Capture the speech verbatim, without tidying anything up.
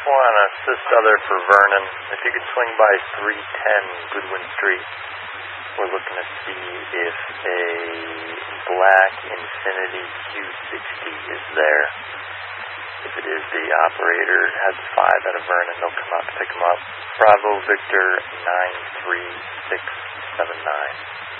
just want to assist other for Vernon. If you could swing by three ten Goodwin Street, we're looking to see if a black Infiniti Q sixty is there. If it is, the operator has five out of Vernon. They'll come out to pick him up. Bravo Victor nine three six seven nine.